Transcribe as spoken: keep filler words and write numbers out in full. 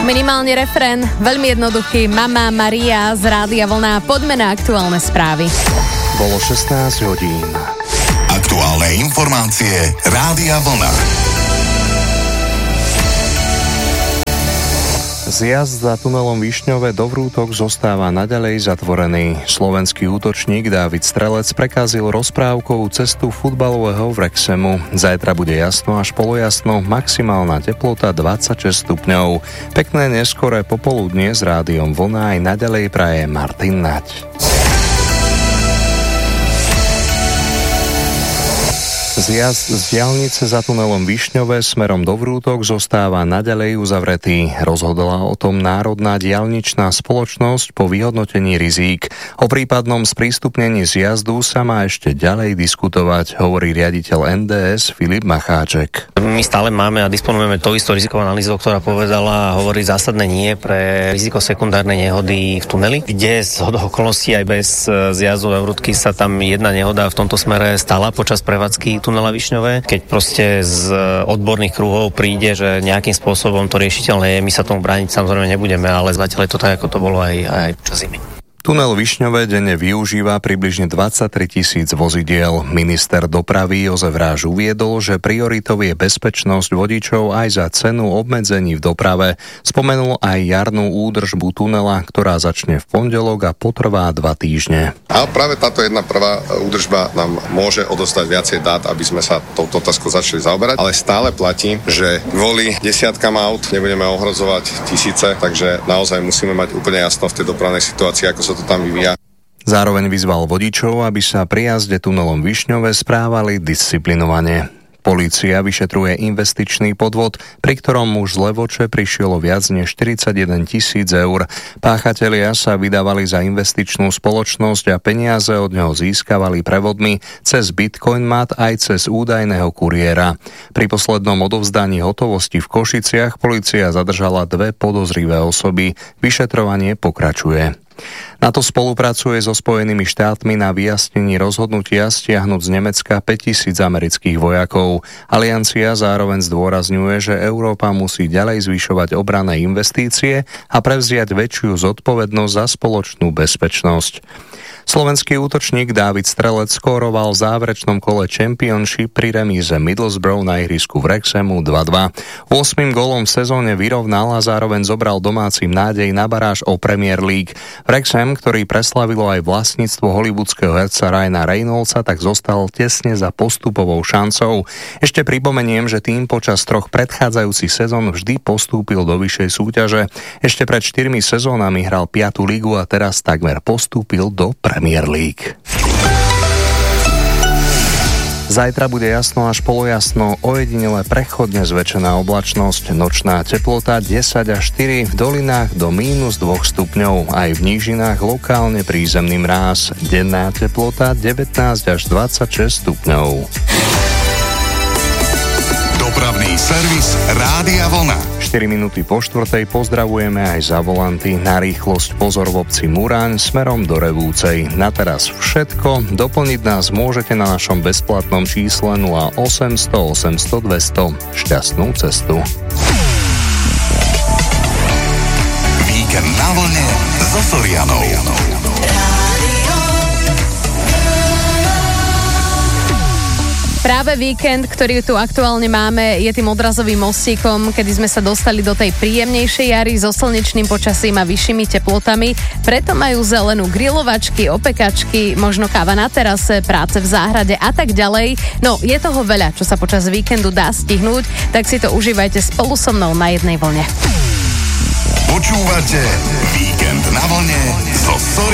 Minimálne refrén, veľmi jednoduchý. Mama Maria z Rádia Vlna. Poďme na aktuálne správy. Bolo šestnásť hodín. Aktuálne informácie Rádia Vlna. Zjazd za tunelom Višňové do Vrútok zostáva naďalej zatvorený. Slovenský útočník Dávid Strelec prekazil rozprávkovú cestu futbalového Wrexhamu. Zajtra bude jasno až polojasno, maximálna teplota dvadsaťšesť stupňov. Pekné neskoré popoludnie s Rádiom Vlna aj naďalej praje Martin Naď. Zjazd z diaľnice za tunelom Višňové smerom do Vrútok zostáva naďalej uzavretý. Rozhodla o tom Národná diaľničná spoločnosť po vyhodnotení rizík. O prípadnom sprístupnení zjazdu sa má ešte ďalej diskutovať, hovorí riaditeľ en dé es Filip Macháček. My stále máme a disponujeme to istou rizikovou analýzou, ktorá povedala a hovorí zásadné nie pre riziko sekundárnej nehody v tuneli, kde z okolností aj bez zjazdu do Vrútky sa tam jedna nehoda v tomto smere stala počas prevádzky tunela Višňové. Keď proste z odborných kruhov príde, že nejakým spôsobom to riešiteľné je, my sa tomu brániť samozrejme nebudeme, ale zatiaľ je to tak, ako to bolo aj, aj počas zimy. Tunel Višňové denne využíva približne dvadsaťtri tisíc vozidiel. Minister dopravy Jozef Ráž uviedol, že prioritou je bezpečnosť vodičov aj za cenu obmedzení v doprave. Spomenul aj jarnú údržbu tunela, ktorá začne v pondelok a potrvá dva týždne. A práve táto jedna prvá údržba nám môže odostať viacej dát, aby sme sa touto otázkou začali zaoberať, ale stále platí, že kvôli desiatkam aut nebudeme ohrozovať tisíce, takže naozaj musíme mať úplne jasno v tej dopravnej situácii, ako sa to tam vyvíja. Zároveň vyzval vodičov, aby sa pri jazde tunelom Višňové správali disciplinovane. Polícia vyšetruje investičný podvod, pri ktorom muž z Levoče prišiel o viac než štyridsaťjeden tisíc eur. Páchatelia sa vydávali za investičnú spoločnosť a peniaze od neho získavali prevodmi cez Bitcoinmat aj cez údajného kuriéra. Pri poslednom odovzdaní hotovosti v Košiciach polícia zadržala dve podozrivé osoby. Vyšetrovanie pokračuje. NATO spolupracuje so Spojenými štátmi na vyjasnení rozhodnutia stiahnuť z Nemecka päťtisíc amerických vojakov. Aliancia zároveň zdôrazňuje, že Európa musí ďalej zvyšovať obranné investície a prevziať väčšiu zodpovednosť za spoločnú bezpečnosť. Slovenský útočník Dávid Strelec skóroval v záverečnom kole Championship pri remíze Middlesbrough na ihrisku Wrexhamu dva dva. ôsmym gólom v sezóne vyrovnal a zároveň zobral domácim nádej na baráž o Premier League. Wrexham, ktorý preslavilo aj vlastníctvo hollywoodského herca Ryana Reynoldsa, tak zostal tesne za postupovou šancou. Ešte pripomeniem, že tým počas troch predchádzajúcich sezón vždy postúpil do vyššej súťaže. Ešte pred štyrmi sezónami hral piatu ligu a teraz takmer postúpil do Premier League. Zajtra bude jasno až polojasno, ojedinele prechodne zväčšená oblačnosť, nočná teplota desať až štyri, v dolinách do mínus dva stupňov, aj v nížinách lokálne prízemný mráz, denná teplota devätnásť až dvadsaťšesť stupňov. Dopravný servis Rádia Vlna. štyri minúty po štvrtej pozdravujeme aj za volanty. Na rýchlosť pozor v obci Muráň smerom do Revúcej. Na teraz všetko. Doplniť nás môžete na našom bezplatnom čísle nula osemsto osemsto dvesto. Šťastnú cestu. Víkend na vlne so Sorianou. Práve víkend, ktorý tu aktuálne máme, je tým odrazovým mostíkom, kedy sme sa dostali do tej príjemnejšej jary so slnečným počasím a vyššími teplotami. Preto majú zelenú grilovačky, opekačky, možno káva na terase, práce v záhrade a tak ďalej. No, je toho veľa, čo sa počas víkendu dá stihnúť, tak si to užívajte spolu so mnou na jednej vlne. Počúvate Víkend na vlne so Sorianou.